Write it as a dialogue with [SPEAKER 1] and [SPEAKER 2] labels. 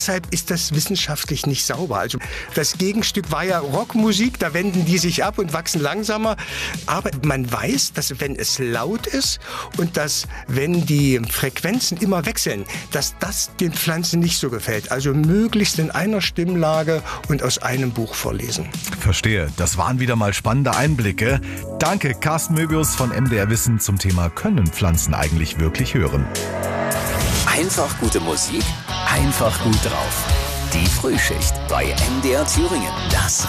[SPEAKER 1] Deshalb ist das wissenschaftlich nicht sauber. Also das Gegenstück war ja Rockmusik, da wenden die sich ab und wachsen langsamer. Aber man weiß, dass wenn es laut ist und dass wenn die Frequenzen immer wechseln, dass das den Pflanzen nicht so gefällt. Also möglichst in einer Stimmlage und aus einem Buch vorlesen.
[SPEAKER 2] Verstehe, das waren wieder mal spannende Einblicke. Danke, Carsten Möbius von MDR Wissen zum Thema Können Pflanzen eigentlich wirklich hören?
[SPEAKER 3] Einfach gute Musik, einfach gut drauf. Die Frühschicht bei MDR Thüringen. Das